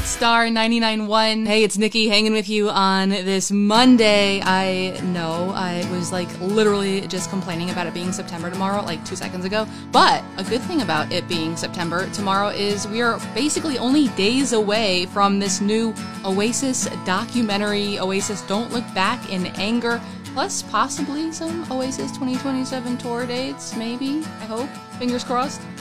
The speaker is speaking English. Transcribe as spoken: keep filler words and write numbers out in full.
Star ninety-nine point one. Hey, it's Nikki hanging with you on this Monday. I know I was like literally just complaining about it being September tomorrow like two seconds ago, but a good thing about it being September tomorrow is we are basically only days away from this new Oasis documentary, Oasis Don't Look Back in Anger, plus possibly some Oasis twenty twenty-seven tour dates, maybe, I hope, fingers crossed.